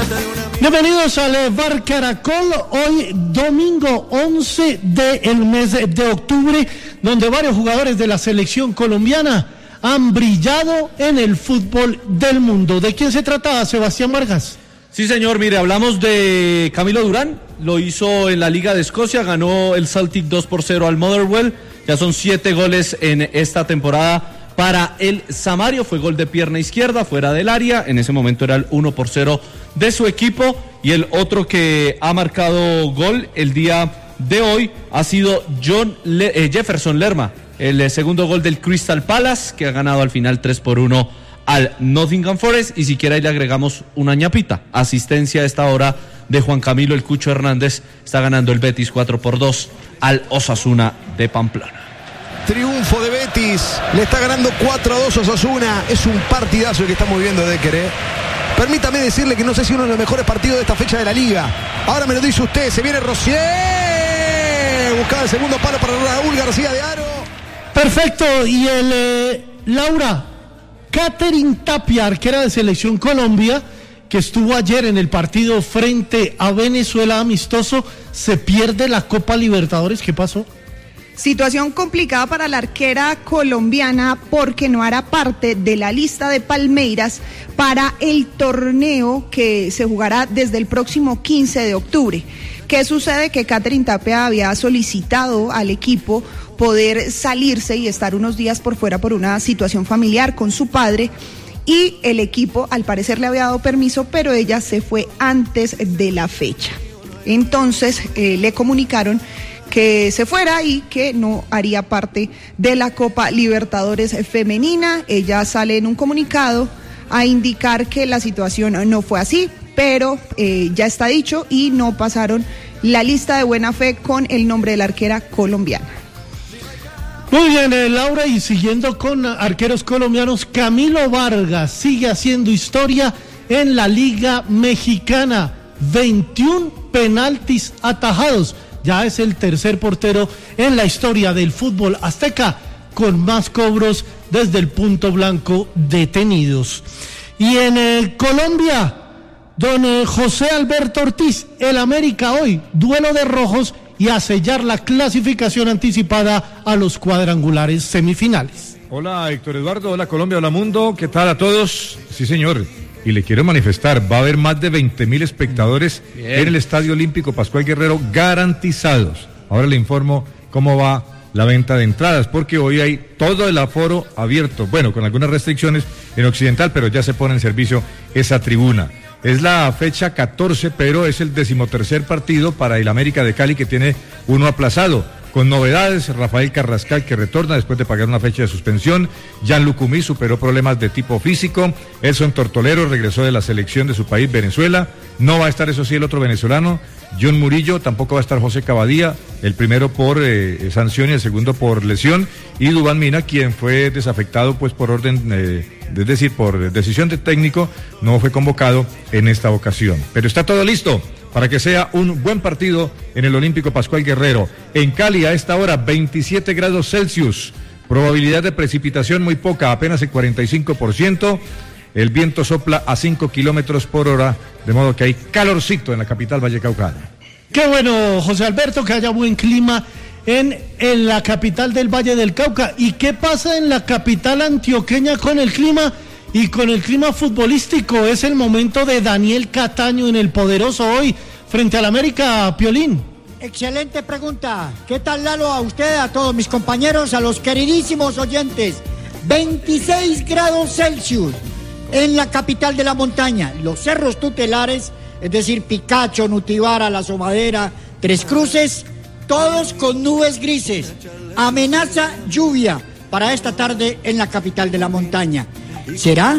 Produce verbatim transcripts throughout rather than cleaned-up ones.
Bienvenidos al Bar Caracol, hoy domingo once del mes de octubre, donde varios jugadores de la selección colombiana han brillado en el fútbol del mundo. ¿De quién se trataba, Sebastián Vargas? Sí, señor, mire, hablamos de Camilo Durán, lo hizo en la Liga de Escocia, ganó el Celtic dos por cero al Motherwell, ya son siete goles en esta temporada para el Samario, fue gol de pierna izquierda, fuera del área, en ese momento era el uno por cero de su equipo, y el otro que ha marcado gol el día de hoy ha sido John Le- eh, Jefferson Lerma, el eh, segundo gol del Crystal Palace, que ha ganado al final tres por uno al Nottingham Forest, y siquiera ahí le agregamos una ñapita, asistencia a esta hora de Juan Camilo El Cucho Hernández, está ganando el Betis cuatro por dos al Osasuna de Pamplona. Triunfo de Betis, le está ganando cuatro a dos a Osasuna, es un partidazo el que estamos viviendo de Decker, ¿eh? Permítame decirle que no sé si uno de los mejores partidos de esta fecha de la Liga. Ahora me lo dice usted, se viene Rosier, buscaba el segundo palo para Raúl García de Aro. Perfecto, y el eh, Laura, Catherine Tapia, arquera de Selección Colombia, que estuvo ayer en el partido frente a Venezuela amistoso, se pierde la Copa Libertadores. ¿Qué pasó? Situación complicada para la arquera colombiana porque no hará parte de la lista de Palmeiras para el torneo que se jugará desde el próximo quince de octubre. ¿Qué sucede? Que Catherine Tapia había solicitado al equipo poder salirse y estar unos días por fuera por una situación familiar con su padre, y el equipo al parecer le había dado permiso, pero ella se fue antes de la fecha. Entonces eh, le comunicaron que se fuera y que no haría parte de la Copa Libertadores femenina. Ella sale en un comunicado a indicar que la situación no fue así, pero eh, ya está dicho y no pasaron la lista de buena fe con el nombre de la arquera colombiana. Muy bien, eh, Laura, y siguiendo con arqueros colombianos, Camilo Vargas sigue haciendo historia en la Liga Mexicana, veintiún penaltis atajados. Ya es el tercer portero en la historia del fútbol azteca con más cobros desde el punto blanco detenidos. Y en eh, Colombia, don eh, José Alberto Ortiz, el América hoy, duelo de rojos y a sellar la clasificación anticipada a los cuadrangulares semifinales. Hola Héctor Eduardo, hola Colombia, hola mundo, ¿qué tal a todos? Sí señor, y le quiero manifestar, va a haber más de veinte mil espectadores Bien. en el Estadio Olímpico Pascual Guerrero garantizados. Ahora le informo cómo va la venta de entradas, porque hoy hay todo el aforo abierto, bueno, con algunas restricciones en Occidental, pero ya se pone en servicio esa tribuna. Es la fecha catorce, pero es el decimotercer partido para el América de Cali, que tiene uno aplazado. Con novedades, Rafael Carrascal, que retorna después de pagar una fecha de suspensión. Jan Lucumí superó problemas de tipo físico. Elson Tortolero regresó de la selección de su país, Venezuela. No va a estar, eso sí, el otro venezolano, John Murillo. Tampoco va a estar José Cavadía, el primero por eh, sanción y el segundo por lesión. Y Duván Mina, quien fue desafectado pues por orden, eh, es decir, por decisión de técnico, no fue convocado en esta ocasión. Pero está todo listo para que sea un buen partido en el Olímpico Pascual Guerrero. En Cali a esta hora veintisiete grados Celsius, probabilidad de precipitación muy poca, apenas el cuarenta y cinco por ciento, el viento sopla a cinco kilómetros por hora, de modo que hay calorcito en la capital vallecaucana. Qué bueno, José Alberto, que haya buen clima en, en la capital del Valle del Cauca. ¿Y qué pasa en la capital antioqueña con el clima? Y con el clima futbolístico, es el momento de Daniel Cataño en el Poderoso hoy, frente al América, Piolín. Excelente pregunta. ¿Qué tal, Lalo? A usted, a todos mis compañeros, a los queridísimos oyentes. veintiséis grados Celsius en la capital de la montaña. Los cerros tutelares, es decir, Picacho, Nutibara, La Somadera, Tres Cruces, todos con nubes grises. Amenaza lluvia para esta tarde en la capital de la montaña. ¿Será?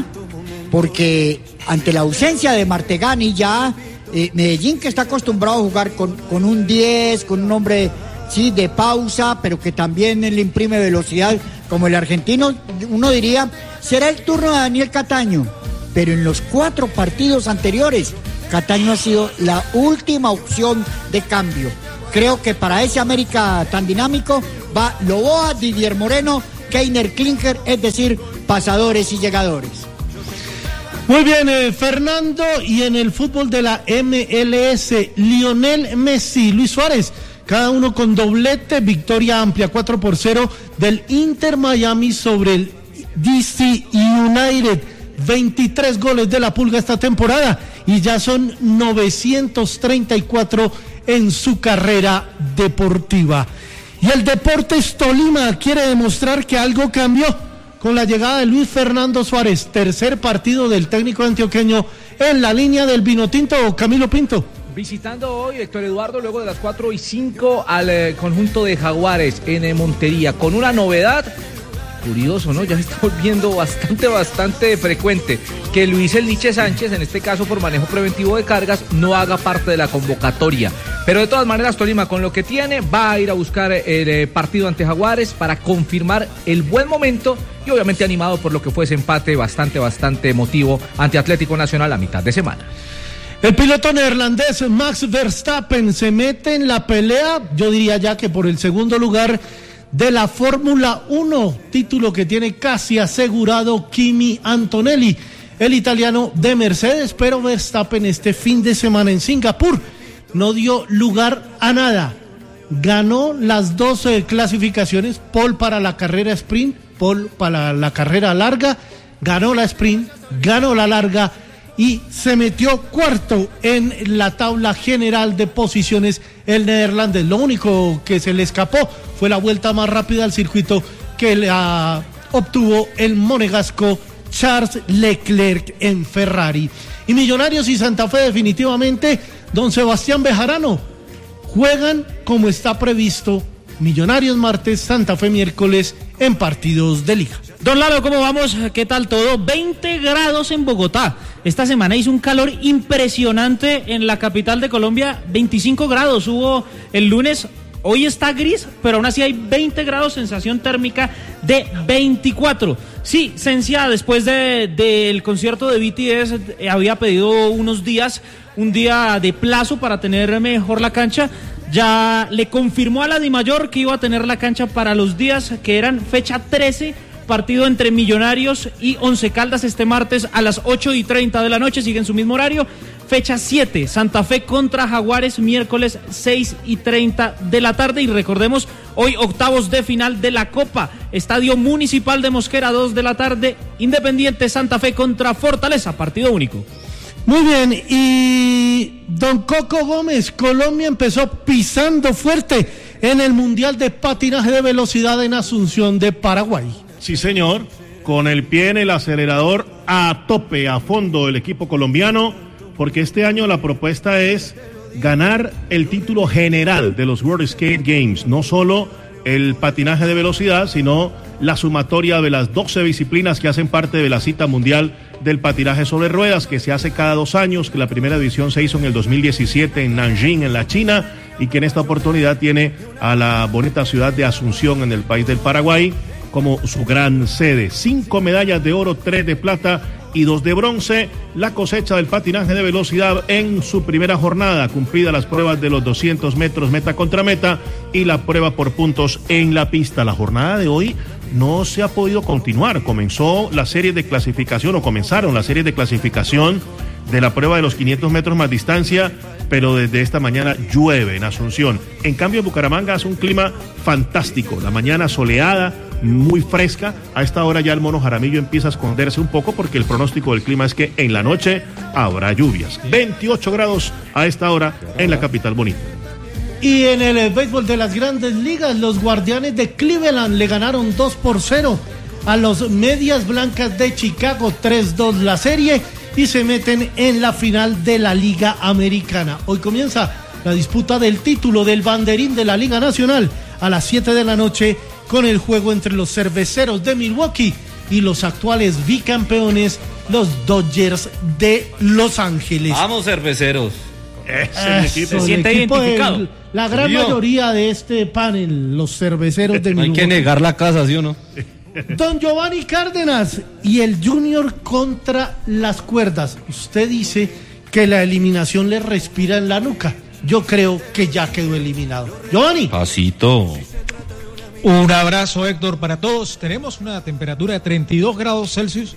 Porque ante la ausencia de Martegani ya eh, Medellín, que está acostumbrado a jugar con, con un diez, con un hombre sí de pausa, pero que también le imprime velocidad como el argentino, uno diría, será el turno de Daniel Cataño. Pero en los cuatro partidos anteriores, Cataño ha sido la última opción de cambio. Creo que para ese América tan dinámico va Loboa, Didier Moreno, Keiner Klinger, es decir, pasadores y llegadores. Muy bien, eh, Fernando, y en el fútbol de la M L S, Lionel Messi, Luis Suárez, cada uno con doblete, victoria amplia cuatro por cero del Inter Miami sobre el D C United, veintitrés goles de la Pulga esta temporada y ya son novecientos treinta y cuatro en su carrera deportiva. Y el Deportes Tolima quiere demostrar que algo cambió con la llegada de Luis Fernando Suárez, tercer partido del técnico antioqueño en la línea del Vinotinto. Camilo Pinto. Visitando hoy, Héctor Eduardo, luego de las cuatro y cinco al eh, conjunto de Jaguares en eh, Montería, con una novedad. Curioso, ¿no? Ya se está volviendo bastante, bastante frecuente que Luis El Liche Sánchez, en este caso por manejo preventivo de cargas, no haga parte de la convocatoria. Pero de todas maneras, Tolima, con lo que tiene, va a ir a buscar el eh, partido ante Jaguares para confirmar el buen momento y obviamente animado por lo que fue ese empate bastante, bastante emotivo ante Atlético Nacional a mitad de semana. El piloto neerlandés Max Verstappen se mete en la pelea, yo diría ya que por el segundo lugar de la Fórmula uno, título que tiene casi asegurado Kimi Antonelli, el italiano de Mercedes, pero Verstappen este fin de semana en Singapur no dio lugar a nada. Ganó las dos eh, clasificaciones, pole para la carrera sprint, pole para la carrera larga, ganó la sprint, ganó la larga y se metió cuarto en la tabla general de posiciones el neerlandés. Lo único que se le escapó fue la vuelta más rápida al circuito que la obtuvo el monegasco Charles Leclerc en Ferrari. Y Millonarios y Santa Fe definitivamente, don Sebastián Bejarano, juegan como está previsto. Millonarios martes, Santa Fe miércoles en partidos de liga. Don Lalo, ¿cómo vamos? ¿Qué tal todo? veinte grados en Bogotá. Esta semana hizo un calor impresionante en la capital de Colombia. veinticinco grados hubo el lunes. Hoy está gris, pero aún así hay veinte grados, sensación térmica de veinticuatro. Sí, Sencia, después de, del concierto de B T S, eh, había pedido unos días, un día de plazo para tener mejor la cancha. Ya le confirmó a la Dimayor que iba a tener la cancha para los días que eran fecha trece, partido entre Millonarios y Once Caldas este martes a las ocho y treinta de la noche, sigue en su mismo horario. Fecha siete, Santa Fe contra Jaguares, miércoles seis y treinta de la tarde. Y recordemos, hoy octavos de final de la Copa, Estadio Municipal de Mosquera, dos de la tarde, Independiente Santa Fe contra Fortaleza, partido único. Muy bien, y don Coco Gómez, Colombia empezó pisando fuerte en el Mundial de Patinaje de Velocidad en Asunción de Paraguay. Sí, señor, con el pie en el acelerador a tope, a fondo el equipo colombiano, porque este año la propuesta es ganar el título general de los World Skate Games, no solo el patinaje de velocidad, sino la sumatoria de las doce disciplinas que hacen parte de la cita mundial del patinaje sobre ruedas, que se hace cada dos años, que la primera edición se hizo en el dos mil diecisiete en Nanjing, en la China, y que en esta oportunidad tiene a la bonita ciudad de Asunción, en el país del Paraguay, como su gran sede. Cinco medallas de oro, tres de plata y dos de bronce, la cosecha del patinaje de velocidad en su primera jornada, cumplida las pruebas de los doscientos metros meta contra meta y la prueba por puntos en la pista. La jornada de hoy no se ha podido continuar, comenzó la serie de clasificación, o comenzaron la serie de clasificación de la prueba de los quinientos metros más distancia, pero desde esta mañana llueve en Asunción. En cambio, en Bucaramanga hace un clima fantástico, la mañana soleada, muy fresca. A esta hora ya el mono Jaramillo empieza a esconderse un poco porque el pronóstico del clima es que en la noche habrá lluvias. veintiocho grados a esta hora en la capital bonita. Y en el béisbol de las grandes ligas, los Guardianes de Cleveland le ganaron dos por cero a los Medias Blancas de Chicago, tres dos la serie, y se meten en la final de la Liga Americana. Hoy comienza la disputa del título del banderín de la Liga Nacional a las siete de la noche, con el juego entre los Cerveceros de Milwaukee y los actuales bicampeones, los Dodgers de Los Ángeles. Vamos, Cerveceros. Eso, se siente identificado. De, la gran ¿Sí, mayoría de este panel, los Cerveceros de Milwaukee. Hay que negar la casa, ¿sí o no? Don Giovanni Cárdenas y el Junior contra las cuerdas. Usted dice que la eliminación le respira en la nuca. Yo creo que ya quedó eliminado. Giovanni. Pasito. Un abrazo, Héctor, para todos. Tenemos una temperatura de treinta y dos grados Celsius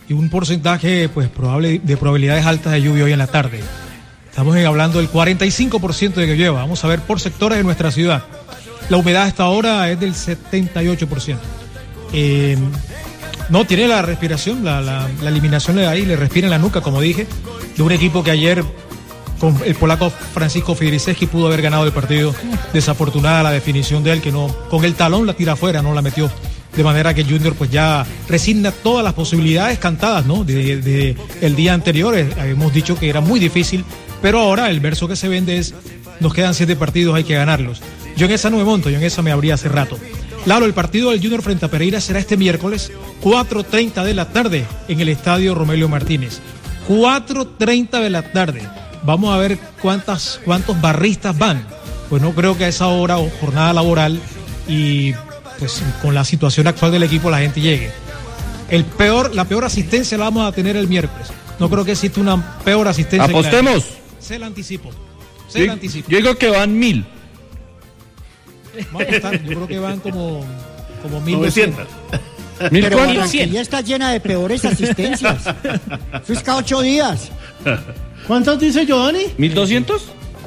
y un porcentaje pues probable de probabilidades altas de lluvia hoy en la tarde. Estamos hablando del cuarenta y cinco por ciento de que llueva. Vamos a ver por sectores de nuestra ciudad. La humedad hasta ahora es del setenta y ocho por ciento. Eh, no, tiene la respiración, la, la, la eliminación de ahí, le respira en la nuca, como dije, de un equipo que ayer con el polaco Francisco Fidrisewski pudo haber ganado el partido. Desafortunada la definición de él, que no, con el talón la tira afuera, no la metió. De manera que Junior pues ya resigna todas las posibilidades cantadas, ¿no? De, de el día anterior, eh, habíamos dicho que era muy difícil, pero ahora el verso que se vende es, nos quedan siete partidos, hay que ganarlos. Yo en esa no me monto, yo en esa me abría hace rato. Claro, el partido del Junior frente a Pereira será este miércoles, cuatro treinta de la tarde, en el estadio Romelio Martínez. cuatro treinta de la tarde. Vamos a ver cuántas, cuántos barristas van. Pues no creo que a esa hora o jornada laboral y pues con la situación actual del equipo la gente llegue. El peor, la peor asistencia la vamos a tener el miércoles. No creo que exista una peor asistencia. Apostemos. Se la anticipo. Se yo, la anticipo. Yo digo que van mil. Vamos a estar, yo creo que van como, como mil doscientos. Pero Barranquilla está llena de peores asistencias. Eso es cada ocho días. ¿Cuántos dice Giovanni? ¿Mil doscientos?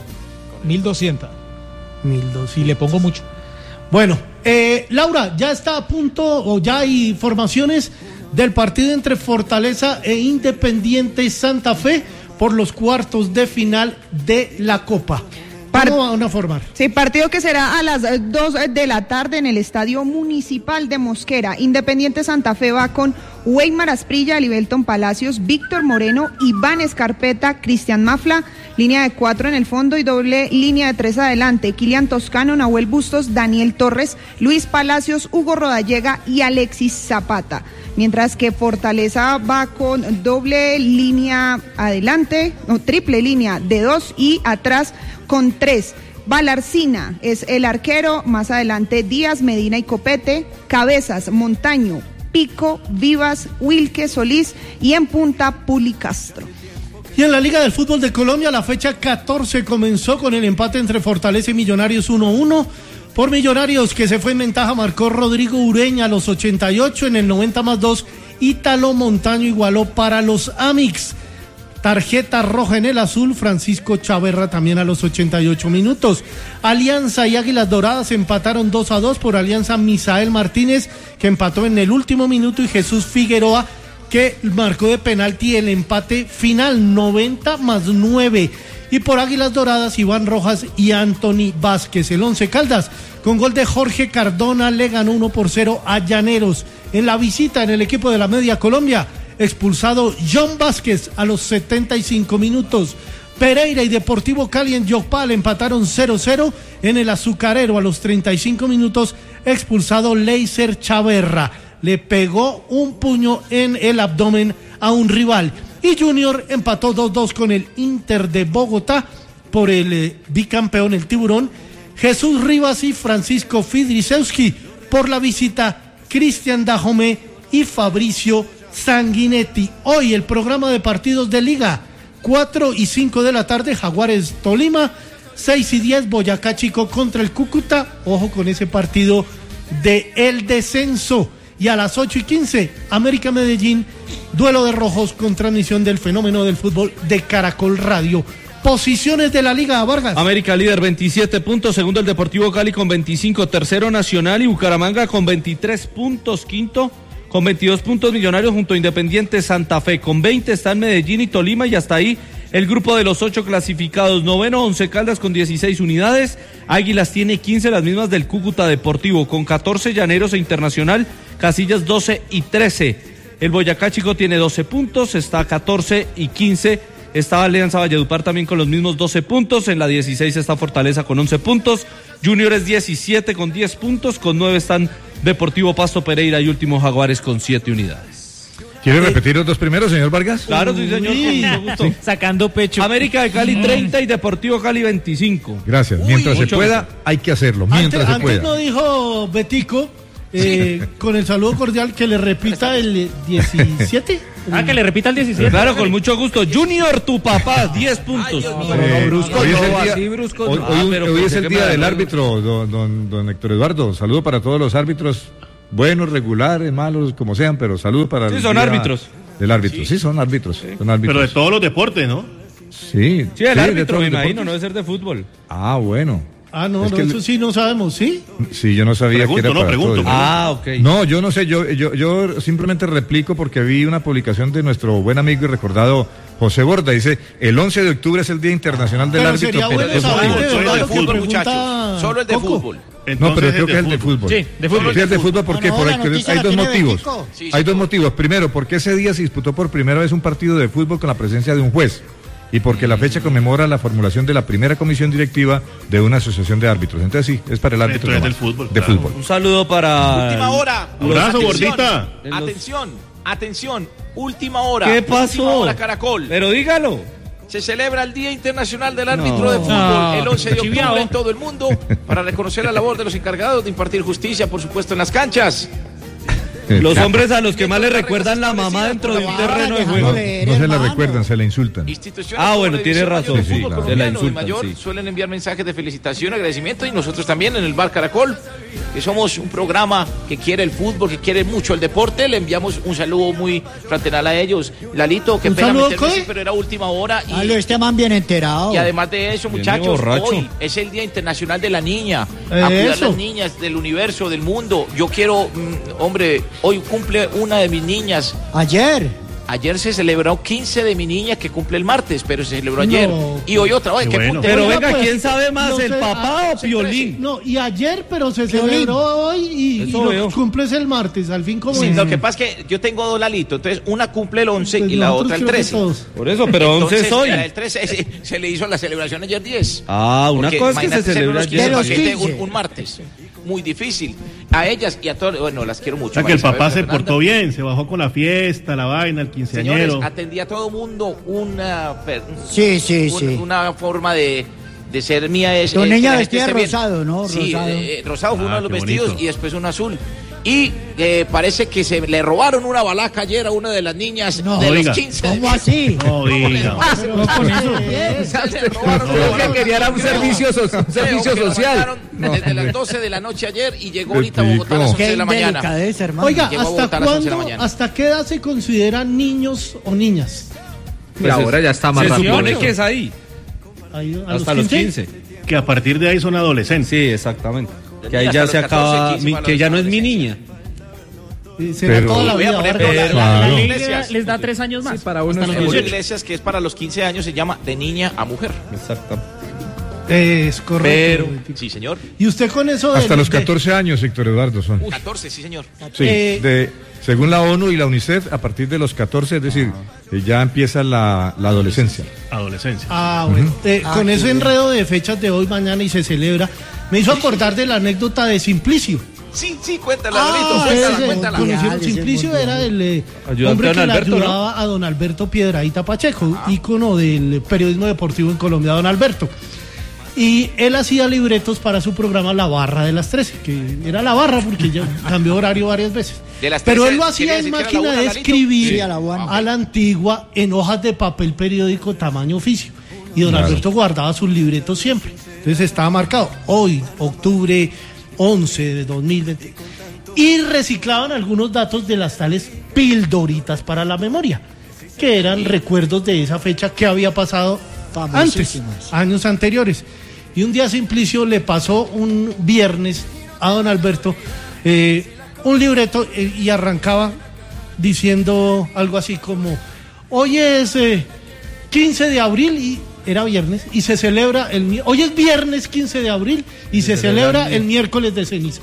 Mil doscientos. Mil doscientos. Y le pongo mucho. Bueno, eh, Laura, ya está a punto o ya hay formaciones del partido entre Fortaleza e Independiente Santa Fe por los cuartos de final de la Copa. ¿Cómo van a formar? Sí, partido que será a las dos de la tarde en el Estadio Municipal de Mosquera. Independiente Santa Fe va con Weimar Asprilla, Libelton Palacios, Víctor Moreno, Iván Escarpeta, Cristian Mafla, línea de cuatro en el fondo y doble línea de tres adelante. Kilian Toscano, Nahuel Bustos, Daniel Torres, Luis Palacios, Hugo Rodallega y Alexis Zapata. Mientras que Fortaleza va con doble línea adelante, no, triple línea de dos y atrás con tres. Balarcina es el arquero, más adelante Díaz, Medina y Copete, Cabezas, Montaño, Pico, Vivas, Wilke, Solís y en punta Puli Castro. Y en la Liga del Fútbol de Colombia la fecha catorce comenzó con el empate entre Fortaleza y Millonarios uno uno. Por Millonarios, que se fue en ventaja, marcó Rodrigo Ureña a los ochenta y ocho, en el noventa más dos, Ítalo Montaño igualó para los Amix. Tarjeta roja en el azul, Francisco Chaverra también a los ochenta y ocho minutos. Alianza y Águilas Doradas empataron dos a dos, por Alianza Misael Martínez, que empató en el último minuto, y Jesús Figueroa, que marcó de penalti el empate final, noventa más nueve. Y por Águilas Doradas, Iván Rojas y Anthony Vázquez. El Once Caldas, con gol de Jorge Cardona, le ganó uno por cero a Llaneros. En la visita en el equipo de la Media Colombia, expulsado John Vázquez a los setenta y cinco minutos. Pereira y Deportivo Cali en Yopal empataron cero cero. En el Azucarero a los treinta y cinco minutos, expulsado Leiser Chaverra. Le pegó un puño en el abdomen a un rival. Y Junior empató dos dos con el Inter de Bogotá por el eh, bicampeón, el Tiburón. Jesús Rivas y Francisco Fidrisewski. Por la visita, Cristian Dajomé y Fabricio Sanguinetti. Hoy el programa de partidos de Liga: cuatro y cinco de la tarde, Jaguares Tolima. seis y diez, Boyacá Chico contra el Cúcuta. Ojo con ese partido de el descenso. Y a las ocho y quince, América Medellín, duelo de rojos con transmisión del Fenómeno del Fútbol de Caracol Radio. Posiciones de la Liga, Vargas. América líder, veintisiete puntos, segundo el Deportivo Cali con veinticinco, tercero Nacional y Bucaramanga con veintitrés puntos, quinto con veintidós puntos Millonarios junto a Independiente Santa Fe, con veinte están Medellín y Tolima, y hasta ahí el grupo de los ocho clasificados. Noveno, Once Caldas con dieciséis unidades, Águilas tiene quince, las mismas del Cúcuta Deportivo, con catorce Llaneros e Internacional, Casillas doce y trece. El Boyacá Chico tiene doce puntos, está catorce y quince, está Alianza Valledupar también con los mismos doce puntos, en la dieciséis está Fortaleza con once puntos, Junior es diecisiete con diez puntos, con nueve están Deportivo Pasto, Pereira y último Jaguares con siete unidades. ¿Quiere repetir los dos primeros, señor Vargas? Claro, sí, señor, con mucho gusto. Sí. Sacando pecho. América de Cali treinta y Deportivo Cali veinticinco. Gracias. Mientras Uy, se pueda, gusto. Hay que hacerlo. Mientras antes, se pueda. Antes no dijo Betico, eh, con el saludo cordial, que le repita el diecisiete. Ah, que le repita el diecisiete. Claro, con mucho gusto. Junior, tu papá, diez puntos. Ay, no, pero no, brusco, hoy, no, es el día, así, brusco, hoy, no. hoy, ah, pero hoy es el día del árbitro, don, don, don Héctor Eduardo. Saludo para todos los árbitros, buenos, regulares, malos, como sean, pero saludo para sí, el son día, árbitros. del árbitro. Sí, sí son árbitros, sí. son árbitros. Pero de todos los deportes, ¿no? Sí. Sí, el sí, árbitro, me de imagino, deportes. no debe ser de fútbol. Ah, bueno. Ah, no, Es no, que eso el- sí no sabemos, ¿sí? Sí, yo no sabía Pregunto, que era no, para pregunto, todo. pregunto. Ah, ok. No, yo no sé, yo, yo, yo simplemente replico porque vi una publicación de nuestro buen amigo y recordado José Borda. Dice, el once de octubre es el Día Internacional del Pero Árbitro. sería pero bueno es saber fútbol. de Solo verdad de lo que fútbol, pregunta muchachos. Solo es de Coco. fútbol. No, Entonces pero creo que es el de fútbol. fútbol. Sí, de fútbol. Sí, es de fútbol, ¿por qué? No, no, Por- la noticia hay la dos tiene motivos. Betico. Sí, Hay señor. dos motivos. Primero, porque ese día se disputó por primera vez un partido de fútbol con la presencia de un juez. Y porque la fecha conmemora la formulación de la primera comisión directiva de una asociación de árbitros. Entonces sí, es para el árbitro. Entonces nomás. del fútbol, De claro. fútbol. Un saludo para... Última hora. Abrazo, Atención, gordita. Atención, atención. Última hora. ¿Qué Última pasó? hora, Caracol. Pero dígalo. Se celebra el Día Internacional del Árbitro No. de Fútbol No, el once de octubre chiviao. en todo el mundo para reconocer la labor de los encargados de impartir justicia, por supuesto, en las canchas. Los hombres a los que más le recuerdan la mamá dentro de un terreno de No, juego. no se la recuerdan, se la insultan. Instituciones Ah, como bueno, la tiene División razón, Mayor del sí, Fútbol claro. colombiano Se la insultan, y mayor sí. suelen enviar mensajes de felicitación, agradecimiento, y nosotros también en el Bar Caracol, que somos un programa que quiere el fútbol, que quiere mucho el deporte, le enviamos un saludo muy fraternal a ellos. Lalito, qué ¿Un pena saludo, meterme qué? así, pero era última hora y... Dale, este man bien enterado. Y además de eso, Viene muchachos, borracho. hoy es el Día Internacional de la Niña. Eh, a cuidar eso. las niñas del universo, del mundo. Yo quiero, mm, hombre, hoy cumple una de mis niñas. Ayer. Ayer se celebró quince de mi niña que cumple el martes, pero se celebró ayer. No. Y hoy otra. Oye, Qué qué bueno. puntero. Pero Oiga, venga, pues, ¿quién sabe más, no el sé, papá ah, o Piolín? No, y ayer, pero se Violín. celebró hoy y, y Eso lo veo. cumples el martes, al fin como Sí, es. lo que pasa es que yo tengo dos Lalitos, entonces una cumple el once Pues y la nosotros otra el creo que trece. todos. Por eso, pero once Entonces, es hoy. la del trece se, se le hizo la celebración ayer diez. Ah, una Porque cosa es que se imagínate ser celebra unos ayer. De los quince paquetes quince. un, un martes. Muy difícil. A ellas y a todos, bueno, las quiero mucho. O sea que el María papá Isabel, se Fernanda. portó bien, se bajó con la fiesta, la vaina, el Señores, quinceañero. atendí a todo mundo una, per- Sí, sí, un- sí. una forma de, de ser mía es... Tu eh, que niña la gente vestida esté bien. rosado, ¿no? Sí, Rosado. eh, rosado fue Ah, uno de los qué vestidos bonito. y después un azul. Y eh, parece que se le robaron una balaca ayer a una de las niñas No. de Oiga. los quince. ¿Cómo así? No diga. No, con eso. Se le robaron una Lo que balaca. quería era un servicio, so- un servicio Creo que lo social. mandaron Desde las doce de la noche ayer y llegó ahorita a Qué Bogotá a las rico. once Qué de la mañana. delicadeza, hermano. Oiga, Llegó a ¿hasta Bogotá a las once de la cuándo, mañana. hasta qué edad se consideran niños o niñas? Pues ahora ya está más Se rápido. supone que es ahí, Ahí, a hasta los quince. Que a partir de ahí son adolescentes. Sí, exactamente. Que ahí Hasta ya los se catorce, acaba, quince mi- para que los ya no es mi adolescentes. niña. Eh, Será Pero- toda la Voy a vida. poner Vargas. la- La, la- la las liga iglesias. les da tres años más. para unos hasta los En Oye. las dieciocho. iglesias que es para los quince años se llama de niña a mujer. Exacto. Es correcto. Pero- Sí, señor. Y usted con eso de- Hasta los de- catorce años, Héctor Eduardo, son. catorce, sí, señor. Sí, Eh, de, según la ONU y la UNICEF, a partir de los catorce, es decir, eh, ya empieza la, la adolescencia. Adolescencia. Ah, bueno. Eh, Ah, con qué ese bien. enredo de fechas de hoy, mañana y se celebra, me hizo acordar de la anécdota de Simplicio. Sí, sí, cuéntala, Ah, Lolito, ustedes cuéntala, se cuéntala. conocieron. Mundial, ese Simplicio mundial. era el eh, Ayudante hombre a que don le Alberto, ¿no? ayudaba a don Alberto Piedradita Pacheco, ícono del periodismo deportivo en Colombia, don Alberto. Y él hacía libretos para su programa La Barra de las trece, que era La Barra porque ya cambió horario varias veces. De las Pero trece, él lo ¿quiere hacía en decir que era la máquina una, de Lalito? escribir Sí, a la one. a la antigua en hojas de papel periódico tamaño oficio. Y don Claro. Alberto guardaba sus libretos siempre. Entonces estaba marcado hoy, octubre once de dos mil veinte. Y reciclaban algunos datos de las tales pildoritas para la memoria, que eran recuerdos de esa fecha que había pasado antes, Famosísimas. años anteriores. Y un día Simplicio le pasó un viernes a don Alberto eh, un libreto eh, y arrancaba diciendo algo así como, hoy es eh, quince de abril y era viernes y se celebra el mi- hoy es viernes quince de abril y se, celebra el miércoles de ceniza.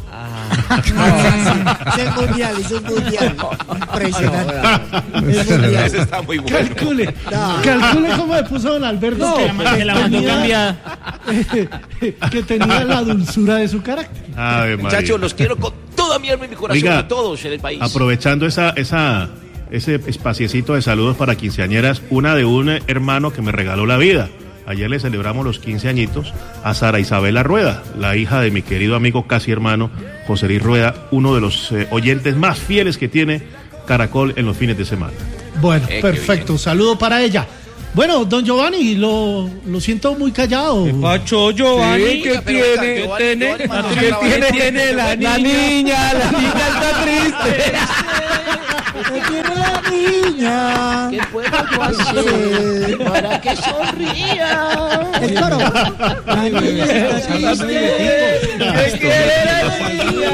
Es el mundial, es un mundial. Impresionante. Es mundial. Ese está muy bueno. Calcule, No. calcule cómo le puso don Alberto No, que, que la- que la mandó tenía- cambiada. que tenía la dulzura de su carácter. Ave María. Muchachos, los quiero con toda mi alma y mi corazón, Oiga, a todos en el país. Aprovechando esa, esa, ese espaciecito de saludos para quinceañeras, una de un hermano que me regaló la vida. Ayer le celebramos los quince añitos a Sara Isabela Rueda, la hija de mi querido amigo casi hermano José Luis Rueda, uno de los eh, oyentes más fieles que tiene Caracol en los fines de semana. Bueno, Eh, qué perfecto. bien. Saludo para ella. Bueno, don Giovanni, lo, lo siento muy callado. Pacho Giovanni, Sí, ¿qué oiga, pero tiene? Giovanni, ¿Qué Giovanni tiene? mandó ¿Qué una tiene? grabadora. Tiene la niña, la niña está triste. ¿Qué tiene la niña? niña. ¿Qué puedo yo hacer para que sonría? El coro. La niña está triste. ¿Qué quiere la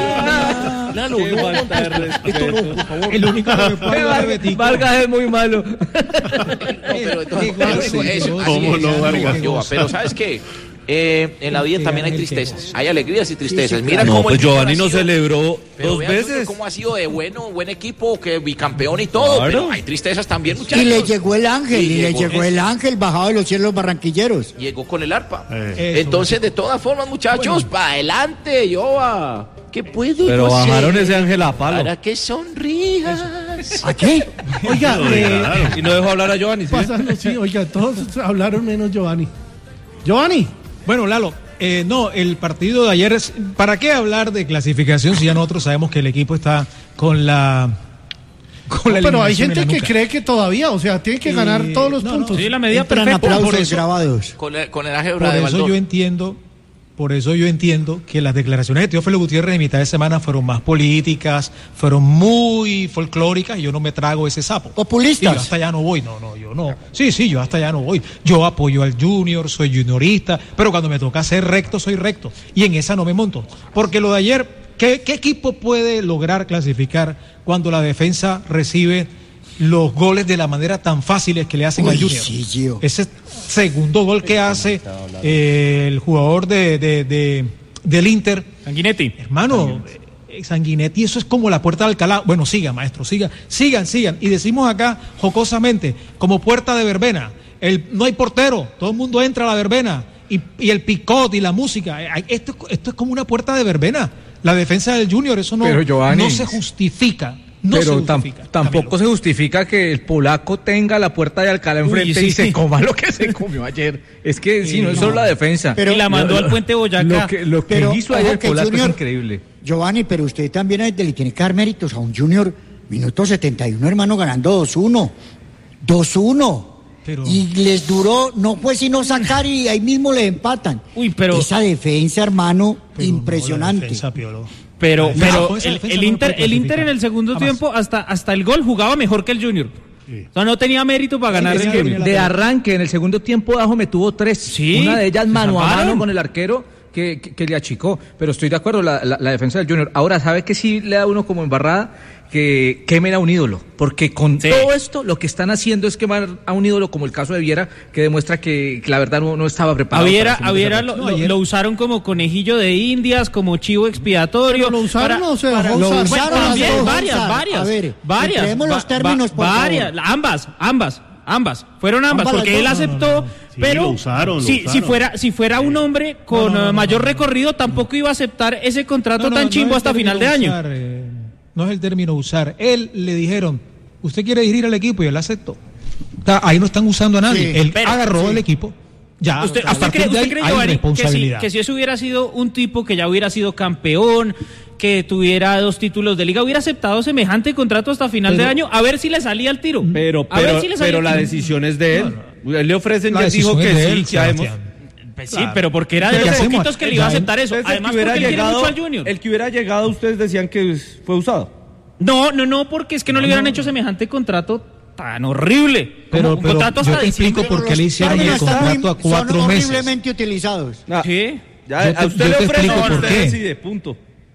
niña? Lalo, no, falta de respeto. esto no, por favor. El único que me puede hablar de Betico. Vargas es muy malo. No, pero entonces, eso, eso, así ¿Cómo es. no, Vargas? Yo, pero ¿sabes qué? Eh, en la vida también hay tristezas, hay alegrías y tristezas. Mira No, cómo pues el Junior Giovanni ha no sido- celebró pero dos vean, Junior, veces. cómo ha sido de bueno, buen equipo, que bicampeón y todo, Claro. pero hay tristezas también, muchachos. Y le llegó el ángel, Y y le llegó- llegó el ángel bajado de los cielos barranquilleros. Llegó con el arpa. Eh. Eso, Entonces, de todas formas, muchachos, para adelante, yo a... ¿Qué puedo Pero yo hacer bajaron ese ángel a palo. para que sonrías? ¿A qué? Oiga, eh, Y no dejó hablar a Giovanni. ¿sí? pasando, sí, oiga, todos hablaron menos Giovanni. Giovanni. Bueno, Lalo, eh, no, el partido de ayer, es, ¿para qué hablar de clasificación si ya nosotros sabemos que el equipo está con la... Con la No, pero hay eliminación en gente la que nuca? cree que todavía, o sea, tiene que ganar Eh, todos los no, no, puntos. Sí, la medida Entran perfecta. Por aplausos eso- grabados. Con el, con el álgebra Por de eso Baldor. yo entiendo, por eso yo entiendo que las declaraciones de Teófilo Gutiérrez en mitad de semana fueron más políticas, fueron muy folclóricas y yo no me trago ese sapo. Populistas. Y yo hasta allá no voy, no, no, yo no. Sí, sí, yo hasta allá no voy. Yo apoyo al Junior, soy juniorista, pero cuando me toca ser recto, soy recto. Y en esa no me monto. Porque lo de ayer, ¿qué, qué equipo puede lograr clasificar cuando la defensa recibe los goles de la manera tan fáciles que le hacen Uy, al Junior? sí, Gio. Ese segundo gol que hace eh, el jugador de, de- de- del Inter, Sanguinetti. hermano, eh, Sanguinetti, eso es como la puerta de Alcalá. Bueno, siga, maestro, siga, sigan, sigan. Y decimos acá, jocosamente, como puerta de verbena, el, no hay portero, todo el mundo entra a la verbena, y, y el picot y la música. Eh, Esto, esto es como una puerta de verbena. La defensa del Junior, eso no, Pero, Giovanni, no se justifica. No Pero se tam- justifica. tampoco Camilo. se justifica que el polaco tenga la puerta de Alcalá enfrente sí. y se coma lo que se comió ayer. Es que si no es solo la defensa. Pero- y la mandó al puente Boyacá. Lo que, lo que Pero, hizo ojo ayer el que polaco Junior- es increíble. Giovanni, pero usted también le tiene que dar méritos a un Junior. Minuto setenta y uno, hermano, ganando dos uno. dos uno. Pero- Y les duró, no fue sino sacar y ahí mismo le empatan. Uy, pero- Esa defensa, hermano, Pero no, la impresionante. defensa, Piolo. Pero, La pero defensa- el, defensa el no Inter, puede el Inter clasificar. en el segundo Jamás. tiempo, hasta, hasta el gol, jugaba mejor que el Junior. O sea, no tenía mérito para ganar Sí, el sí, Junior. sí. De arranque, en el segundo tiempo, Dajo me tuvo tres. Sí, Una de ellas se mano a salvaron. mano con el arquero que, que, que le achicó. Pero estoy de acuerdo, la, la, la defensa del Junior. Ahora, ¿sabe que sí le da uno como embarrada? Que quemen a un ídolo. Porque con Sí. todo esto, lo que están haciendo es quemar a un ídolo, como el caso de Viera, que demuestra que, que la verdad no, no estaba A preparado. Viera, para a Viera asumir lo, ese lo- ayer- lo usaron como conejillo de indias, como chivo expiatorio. ¿Pero lo usaron para- o se dejó para- usar? Lo Bueno, usaron, también, las dos varias, usaron. varias. A ver, varias. entremos los va- términos, va- por favor. varias, ambas, ambas. Ambas, fueron ambas, Ambas las porque él dos. aceptó, No, no, no. Sí, pero lo usaron, lo si, si usaron. fuera si fuera un hombre con No, no, no, eh, mayor no, no. recorrido, tampoco iba a aceptar ese contrato No, no, tan no chimbo es el hasta final de término año. usar, eh, no es el término usar. Él le dijeron, ¿usted quiere dirigir al equipo? Y él aceptó. O sea, ahí no están usando a nadie. Sí, él pero- agarró el equipo. Ya, ¿Usted, o sea, a usted partir cree, de usted ahí cree, hay Giovanni, que si, responsabilidad. que si eso hubiera sido un tipo que ya hubiera sido campeón, que tuviera dos títulos de liga, hubiera aceptado semejante contrato hasta final Pero- de año, a ver si le salía el tiro? Pero, a ver pero, si le salía pero el la tiro. decisión es de él. Él le ofrecen, La ya dijo decisión que es de sí, él, que sabemos. Sebastián. Pues sí, pero porque era de ¿Qué los hacemos? poquitos que le iba a Ya, aceptar eso. Entonces, el Además, que hubiera porque él quiere llegado, mucho al Junior. el que hubiera llegado, ustedes decían que fue usado. No, no, no, porque es que no, le hubieran hecho semejante contrato tan horrible. Como Pero, un pero contrato yo hasta te explico diciembre. por qué le hicieron el Términos están contrato a muy- cuatro son meses. horriblemente utilizados. Ah, ¿Qué? ya, Yo te- a usted yo le te ofrecen, explico por usted qué. decide, punto.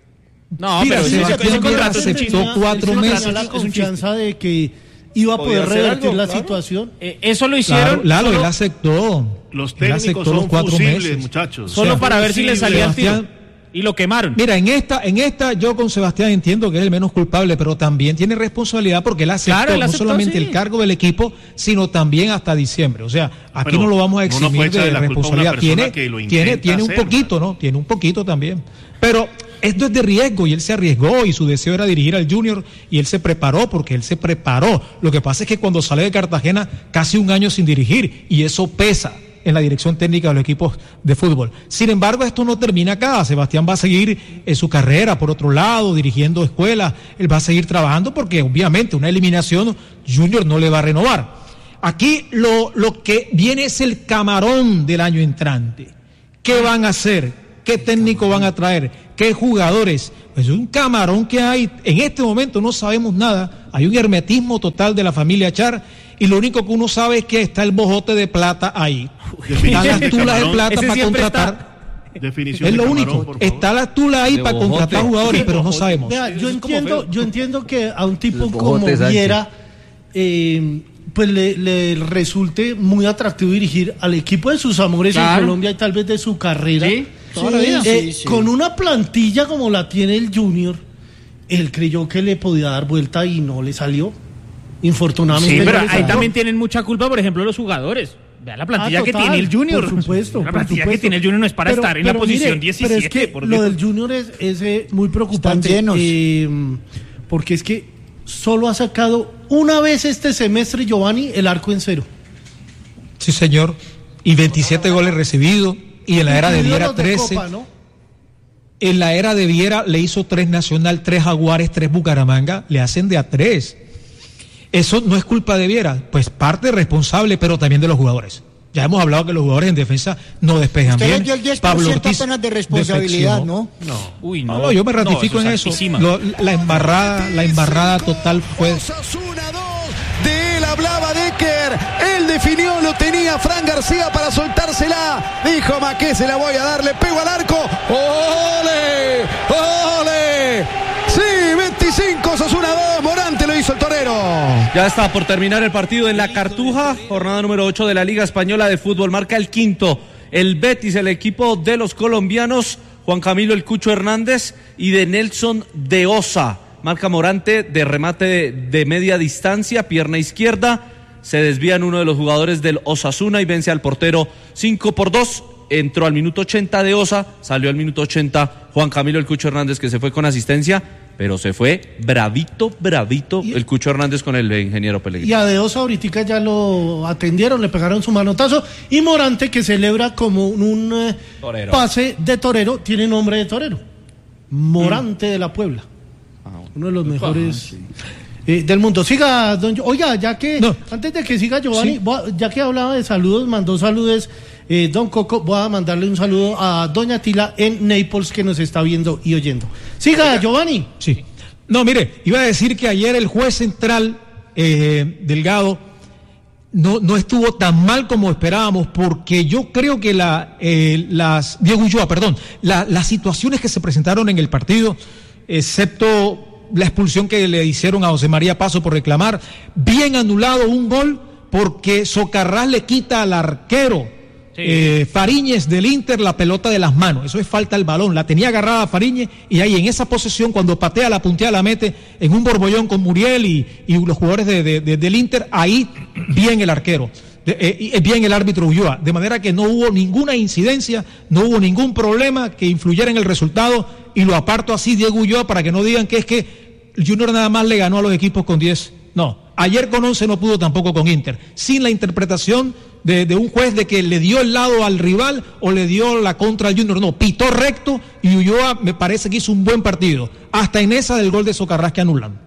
No, Mira, pero ese, Sebastián ese Viera contrato es un aceptó chiste. cuatro Ese meses. contrato la es un chiste. confianza de que iba a Podía poder hacer revertir algo, la claro. situación. Eh, eso lo Claro, hicieron Lalo, solo, él aceptó. Los Él técnicos aceptó los son cuatro fusibles, meses. muchachos. solo O sea, para ver si le fusible, salía el tiro. Sebastián- Y lo quemaron. Mira, en esta, en esta yo con Sebastián entiendo que es el menos culpable, pero también tiene responsabilidad porque él aceptó, Claro, él no aceptó, solamente sí. el cargo del equipo, sino también hasta diciembre. O sea, aquí Pero no lo vamos a uno no eximir puede echarle de la culpa a una responsabilidad. persona Tiene, que lo tiene, intenta tiene un hacer, poquito, ¿no? Tiene un poquito también. Pero esto es de riesgo y él se arriesgó y su deseo era dirigir al Junior y él se preparó porque él se preparó. Lo que pasa es que cuando sale de Cartagena casi un año sin dirigir y eso pesa en la dirección técnica de los equipos de fútbol. Sin embargo, esto no termina acá. Sebastián va a seguir en su carrera por otro lado, dirigiendo escuelas. Él va a seguir trabajando porque obviamente una eliminación Junior no le va a renovar. Aquí lo, lo que viene es el camarón del año entrante. ¿Qué van a hacer? ¿Qué técnico van a traer? ¿Qué jugadores? Pues es un camarón que hay. En este momento no sabemos nada Hay un hermetismo total de la familia Char y lo único que uno sabe es que está el bojote de plata ahí. Están las tulas de plata para contratar. Definición es lo de único. camarón, Está la tula ahí para contratar jugadores, pero no sabemos. Vea, yo entiendo, yo entiendo que a un tipo El como bojote, Sánchez. Viera, eh, pues le, le resulte muy atractivo dirigir al equipo de sus amores Claro. en Colombia y tal vez de su carrera. Sí, toda la vida. Eh, Sí, sí. Con una plantilla como la tiene el Junior, él creyó que le podía dar vuelta y no le salió. Infortunadamente. Sí, no pero le ahí salió. también tienen mucha culpa, por ejemplo, los jugadores. Vea la plantilla Ah, que total, tiene el Junior. Por supuesto. La por plantilla supuesto. que tiene el Junior no es para Pero- estar en la pero posición mire, diecisiete. Pero es que por lo Dios. del Junior es, es eh, muy preocupante. Están llenos. eh, porque es que solo ha sacado una vez este semestre, Giovanni, el arco en cero. Sí, señor. Y veintisiete goles recibidos. Y en la era de Incluidos Viera los de trece. Copa, ¿no? En la era de Viera le hizo tres Nacional, tres Jaguares, tres Bucaramanga. Le hacen de a tres. Eso no es culpa de Viera. Pues parte responsable, pero también de los jugadores. Ya hemos hablado que los jugadores en defensa no despejan Usted bien. le dio el diez por Pablo ciento Ortiz apenas de responsabilidad, defeccionó. ¿no? Uy, No, no, yo me ratifico en eso. Lo- la embarrada, la embarrada total fue. Osasuna dos, de él hablaba Decker, él definió, lo tenía Fran García para soltársela, dijo Maqué, se la voy a dar, le pego al arco, ¡ole! ¡ole! Sí, veinticinco, Osasuna dos, Morante lo hizo el torero. Ya está por terminar el partido en la Cartuja, jornada número ocho de la Liga Española de Fútbol, marca el quinto, el Betis, el equipo de los colombianos, Juan Camilo El Cucho Hernández y de Nelson de Osa, marca Morante de remate de, de media distancia, pierna izquierda, se desvían uno de los jugadores del Osasuna y vence al portero cinco por dos, entró al minuto ochenta de Osa, salió al minuto ochenta Juan Camilo El Cucho Hernández que se fue con asistencia, pero se fue bravito, bravito el Cucho Hernández con el ingeniero Pellegrini. Y a Deosa ahorita ya lo atendieron, le pegaron su manotazo. Y Morante, que celebra como un eh, Torero. pase de torero, tiene nombre de torero. Morante de la Puebla. Uno de los mejores eh, del mundo. Siga, don. Yo- Oiga, ya que, antes de que siga Giovanni, Sí. voy a- ya que hablaba de saludos, mandó saludos. Eh, don Coco, voy a mandarle un saludo a doña Tila en Naples que nos está viendo y oyendo. Siga, Giovanni. Sí. No, mire, iba a decir que ayer el juez central, eh, Delgado, no, no estuvo tan mal como esperábamos, porque yo creo que la, eh, las, Diego Ulloa, perdón, la- las situaciones que se presentaron en el partido, excepto la expulsión que le hicieron a José María Paso por reclamar, bien anulado un gol, porque Socarrás le quita al arquero. Eh, Fariñez del Inter la pelota de las manos, eso es falta el balón, la tenía agarrada Fariñez y ahí en esa posesión cuando patea la puntea la mete en un borbollón con Muriel y, y los jugadores de, de- de- del Inter, ahí bien el arquero, de- eh, y bien el árbitro Ulloa, de manera que no hubo ninguna incidencia, no hubo ningún problema que influyera en el resultado y lo aparto así Diego Ulloa para que no digan que es que el Junior nada más le ganó a los equipos con diez, no, ayer con once no pudo tampoco con Inter, sin la interpretación De, de un juez de que le dio el lado al rival o le dio la contra al Junior. No, pitó recto y Ulloa me parece que hizo un buen partido. Hasta en esa del gol de Socarrás que anulan.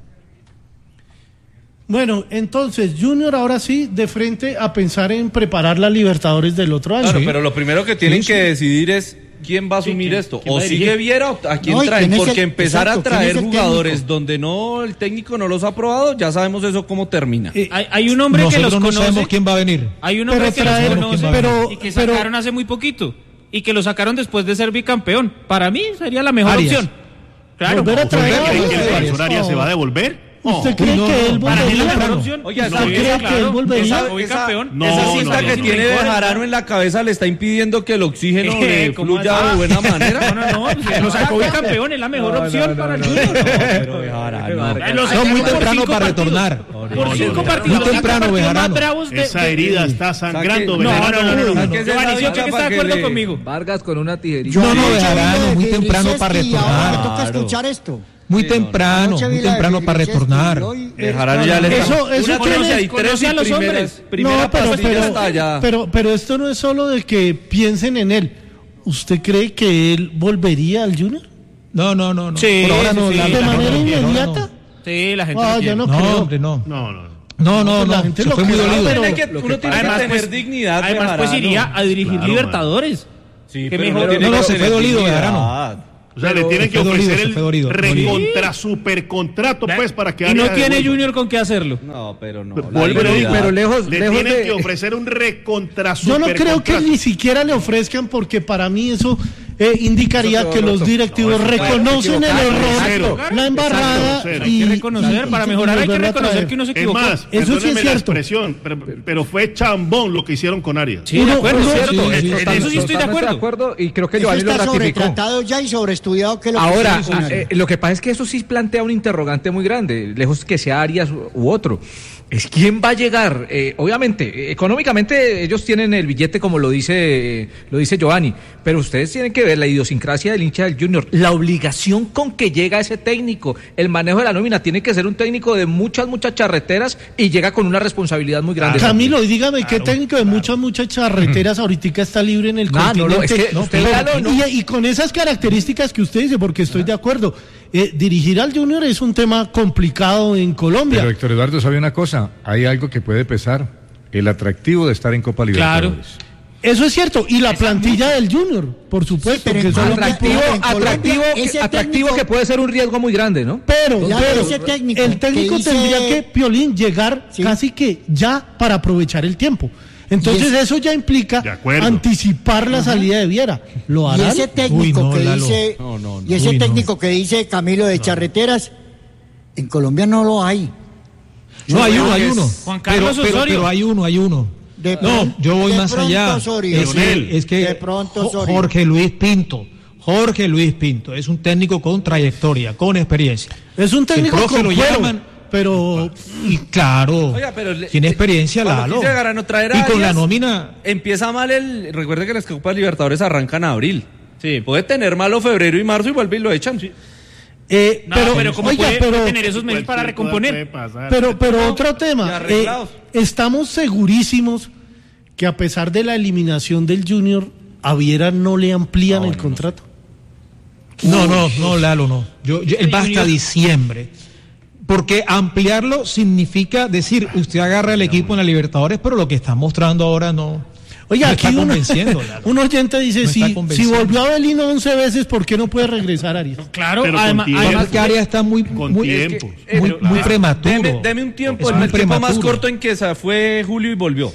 Bueno, entonces Junior ahora sí de frente a pensar en preparar la Libertadores del otro año. Claro, Sí. pero lo primero que tienen Sí, sí. que decidir es quién va a asumir ¿quién- esto. quién O va a dirigir? sigue Viera o a quién No, ¿y traen. quién es Porque el- empezar exacto, a quién es traer el jugadores técnico? donde no el técnico no los ha probado, ya sabemos eso cómo termina. Eh, Hay, hay un hombre que los Nosotros no conoce. sabemos quién va a venir. Hay un hombre Pero que los traer- conoce pero- y que pero- sacaron hace muy poquito. Y que lo sacaron después de ser bicampeón. Para mí sería la mejor Arias. opción. Claro. Volver a traer Volver, a ¿Cree que el Arias. defensor Arias se va a devolver? ¿Usted cree no, que no, él Para mí la volvería? mejor opción. Oiga, No, ¿usted cree claro, que él volvería? esa- Esa, hoy campeón. No, esa no, cinta no, que no. tiene Sin Bejarano en la cabeza le está impidiendo que el oxígeno le ¿Cómo fluya así? de buena manera. No, no, no. Si lo sacó bicampeón es la mejor opción para el Junior. Pero Bejarano. Lo No, sacaron muy por temprano cinco para partidos. retornar. Por cinco no, partidos. muy temprano, Los Bejarano. más bravos de- Esa de- herida está sangrando. No, Bejarano. no, no, no, no. Sáquese Giovanni, esa yo sé vaca que está para de que acuerdo le- conmigo. Vargas con una tijerita. No, no, Anoche vi Bejarano, la de muy temprano Griselsky para y ahora me retornar. toca Claro. escuchar esto. Muy temprano, Anoche vi muy la de temprano para Griselsky retornar. y hoy- Bejarano ya le Eso- está. eso Una tiene- conoce ahí conoce tres y a los primeras, hombres. primera No, pero, pastilla pero, está ya. pero, pero esto no es solo de que piensen en él. ¿Usted cree que él volvería al Junior? No, no, no, no. Sí, Por ahora sí, no. sí. la- ¿De la- manera no, no, no, inmediata? no. Sí, la gente Ah, lo yo quiere. no No, creo. hombre, no. No, no. No, no, pues la no. gente Se lo fue muy cree, dolido. pero- Tiene que- lo uno tiene que Además, tener pues, dignidad. además pues Bejarano. iría a dirigir Claro, Libertadores. Sí, Qué pero mejor. tiene No, no, que se tener fue dolido, dignidad. Bejarano. O sea, Pero le tienen que dolido, ofrecer el dolido, recontra supercontrato, pues, para que Y no Arias tiene devuelva. Junior con qué hacerlo. No, pero no. Vuelve, la lo digo, pero lejos- le lejos tienen de- que ofrecer un recontra Yo no creo que supercontrato. ni siquiera le ofrezcan, porque para mí eso eh, indicaría Eso que quedó los roto. directivos No, eso está reconocen el equivocado, error, la embarrada Exacto, y Hay que reconocer, y- para y mejorar hay que volverlo a reconocer traer. que uno se Es equivocó. más, Eso sí es perdóneme la cierto. expresión, pero, pero fue chambón lo que hicieron con Arias. Sí, de Uno- acuerdo, uno- cierto. sí, sí, En- sí, en total- eso sí estoy de Totalmente acuerdo. y creo que Eso Giovanni lo está ratificó. sobretratado ya y sobreestudiado que lo que Ahora, hizo Arias. eh, lo que pasa es que eso sí plantea un interrogante muy grande, lejos que sea Arias u, u otro. Es quién va a llegar. Eh, obviamente, eh, económicamente ellos tienen el billete, como lo dice, eh, lo dice Giovanni, pero ustedes tienen que ver la idiosincrasia del hincha del Junior, la obligación con que llega ese técnico, el manejo de la nómina, tiene que ser un técnico de muchas, muchas charreteras y llega con una responsabilidad muy grande. Camilo, y dígame, ¿qué técnico de muchas, muchas charreteras ahorita está libre en el No, no, continente? no, es que usted pero- véalo, no. y, y con esas características que usted dice, porque estoy de acuerdo, eh, dirigir al Junior es un tema complicado en Colombia. Pero Héctor Eduardo, ¿sabe una cosa? Hay algo que puede pesar, el atractivo de estar en Copa Claro. Libertadores. Eso es cierto, y la plantilla del Junior, por supuesto, pero que en eso es lo que- Atractivo, En Colombia, atractivo, que- ese atractivo técnico- que puede ser un riesgo muy grande, ¿no? Pero, Ya, pero ese técnico el técnico que dice- tendría que, Piolín, llegar Sí. casi que ya para aprovechar el tiempo. Entonces Y es- eso ya implica De acuerdo. anticipar la salida de Viera. ¿Lo Y harán? ese técnico Uy, no, que Lalo. dice, No, no, no. y ese Uy, no. técnico que dice Camilo de charreteras, en Colombia no lo hay. No, hay Yo uno, hay creo que uno. es Juan Carlos pero, pero, Osorio. pero hay uno, hay uno. De No, pronto- yo voy de más pronto allá. Osorio. Es Leonel. que, es que De pronto Jo- Osorio. Jorge Luis Pinto. Jorge Luis Pinto es un técnico con trayectoria, con experiencia. Es un técnico El profe con lo cuero, llaman, pero y claro, Oiga, pero le- tiene experiencia, cuando Lalo. quise llegar a no traer a Y con la Arias, nómina, Empieza mal el. Recuerde que las Copas Libertadores arrancan en abril. Sí, puede tener malo febrero y marzo y vuelve y lo echan. eh, No, pero, pero, ¿cómo oiga, puede, pero, puede tener esos meses para Cualquier cosa recomponer? puede pasar. pero, pero otro Y tema. eh, arreglados. estamos segurísimos que a pesar de la eliminación del Junior, a Viera no le amplían el contrato. no, no, no, Lalo, no. Yo, yo- él va hasta Junior. diciembre. Porque ampliarlo significa decir, usted agarra el equipo en la Libertadores, pero lo que está mostrando ahora no. Oiga, no aquí está uno- convenciendo, Lalo. un oyente dice, No está si, si convenciendo. volvió a Belino once veces, ¿por qué no puede regresar Arias? Claro, Pero con además, tiempo. además Además que Arias está muy, Con muy, tiempo. Eh, muy, pero- muy ah, prematuro. Deme, deme un tiempo, Es el muy tiempo más prematuro. corto en que se fue Julio y volvió.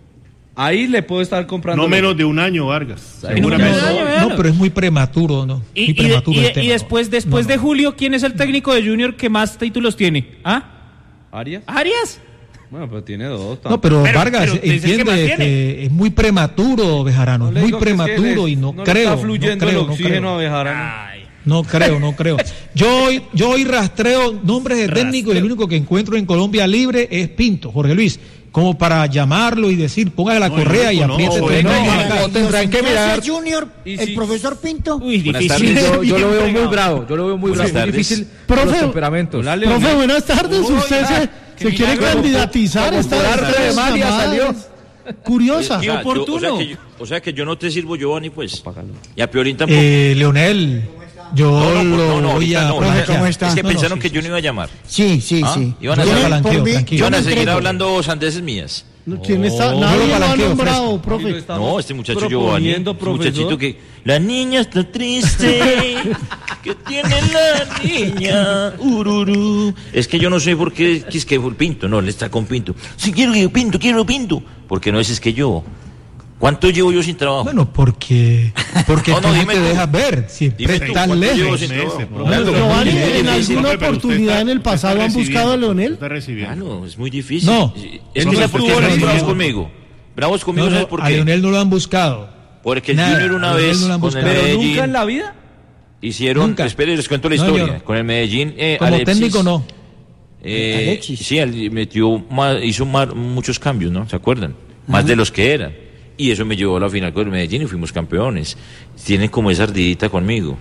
Ahí le puedo estar comprando. No menos de un año, Vargas. Ahí No, no, Seguramente. no, no, no, no. pero es muy prematuro, ¿no? Y, muy y de- prematuro y de- el tema. y después, después No, de no. Julio, ¿quién es el técnico de Junior que más títulos tiene? ¿Ah? ¿Arias? ¿Arias? Bueno, pero tiene dos. No, pero, Pero- Vargas pero te dice que entiende más que, tiene. es muy prematuro, Bejarano, No es le muy digo que es que prematuro le- y no, no le creo. está no fluyendo creo, el no oxígeno creo. a Bejarano. No creo, no creo. Yo hoy, yo hoy rastreo nombres de técnicos y el único que encuentro en Colombia libre es Pinto, Jorge Luis, como para llamarlo y decir, póngale la No, correa el y único no, apriete bueno, tres no, nombres no, acá. o tendrán que mirar. Junior, Y el si- profesor Pinto. Uy, Buenas difícil. tardes. Yo, yo lo veo muy Entregado. bravo, yo lo veo muy Buenas bravo, muy tardes. difícil Profe, los temperamentos. Hola, Leonel. Profe, buenas tardes. Uy, Usted se, ah, se qué quiere milagro. candidatizar. Como Esta por arte esta de magia llamada salió. es Curiosa. O sea, yo- oportuno. o, sea que yo, o sea que yo no te sirvo, Giovanni, pues. Y a Piolín tampoco. Eh, Leonel, yo no, no, lo no, no, voy ahorita a no. plantear. ¿Cómo está? Es que No, no, pensaron sí, que sí, yo no iba a llamar. Sí, sí, Ah, sí. iban a Yo hacer le- palanqueo, por mí- tranquilo. yo Iban le a seguir entrego. hablando sandeces mías. ¿Quién está? yo Nadie lo lo ha palanqueo, nombrado, profe. No, este muchacho Giovanni. proponiendo, Este muchachito profesor. que. La niña está triste. Que tiene la niña. Ururú. Es que yo no sé por qué es que fue Pinto. No, él está con Pinto. Si quiero que Pinto, quiero Pinto. Porque no es, es que yo. ¿Cuánto llevo yo sin trabajo? Bueno, porque, porque No, no, tú no dime te tú. dejas ver, siempre Dime tú, estás ¿cuánto llevo lejos. sin trabajo? Meses, No, profe. no, Giovanni, es muy ¿en difícil. alguna Profe, pero usted oportunidad está- en el usted pasado está han buscado a recibiendo, Leonel? Está recibiendo. Claro, es muy difícil. No. Es Él que no ¿sabes por qué estuvo están en bravos el- conmigo? Bravos conmigo, No, ¿sabes no, por a qué? Leonel no lo han buscado. Porque el Nada, Junior una a Leonel vez no lo han con el buscado. Pero Medellín nunca en la vida. hicieron, Nunca. espere, les cuento la No, historia. señor. Con el Medellín, eh, Como Alexis, técnico no. eh, Alexis. sí, él metió más, hizo más- muchos cambios, ¿no? ¿Se acuerdan? Más de los que eran. Y eso me llevó a la final con el Medellín y fuimos campeones. Tienen como esa ardidita conmigo.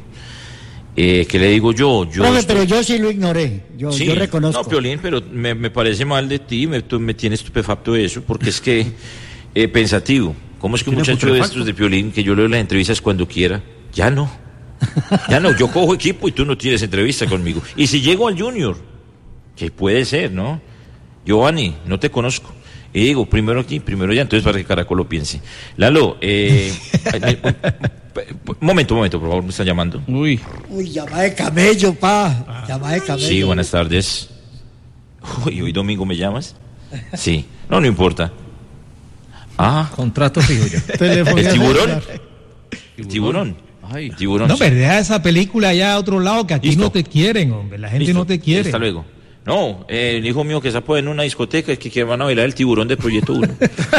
Eh, ¿Qué le digo yo? yo Profe, estoy- pero yo sí lo ignoré. Yo, Sí, yo reconozco. No, Piolín, pero me, me parece mal de ti, me, tú- me tiene estupefacto eso, porque es que, eh, pensativo, ¿cómo es que un ¿Tiene muchacho de putrefacto? estos de Piolín, que yo leo las entrevistas cuando quiera, ya no? Ya no, yo cojo equipo y tú no tienes entrevista conmigo. Y si llego al Junior, que puede ser, ¿no? Giovanni, no te conozco. Y digo, primero aquí, primero ya, entonces para que Caracol lo piense. Lalo, eh, Un momento, un momento, por favor, me están llamando. Uy. Uy, llama de camello, pa. Llama de camello. Sí, buenas tardes. Uy, hoy domingo me llamas. Sí, no, no importa. Ah, contrato fijo ya. ¿El tiburón? ¿El tiburón? Ay, tiburón. No, pero deja esa película allá a otro lado, que aquí Listo. no te quieren, hombre. La gente Listo. no te quiere. Hasta luego. No, eh, el hijo mío que se puede en una discoteca es que, que van a bailar el tiburón de Proyecto uno.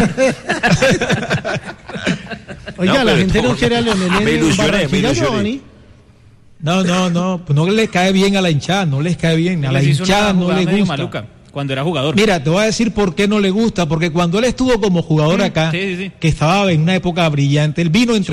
Oiga, No, la pero gente no todo- quiere a Leonel Me en ilusioné, me Barranquilla, ilusioné. Giovanni. No, no, no, pues no les cae bien a la hinchada, no les cae bien. A la Les hizo una hinchada no jugada le medio gusta. maluca cuando era jugador. Mira, te voy a decir por qué no le gusta, porque cuando él estuvo como jugador Mm, acá, sí, sí, sí. que estaba en una época brillante, él vino entre